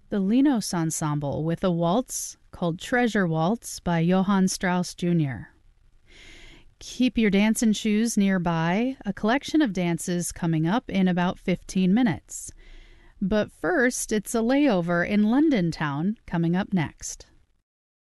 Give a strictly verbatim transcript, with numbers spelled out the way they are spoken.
The Linos Ensemble with a waltz called Treasure Waltz by Johann Strauss Junior Keep your dancing shoes nearby, a collection of dances coming up in about fifteen minutes. But first, it's a layover in London town coming up next.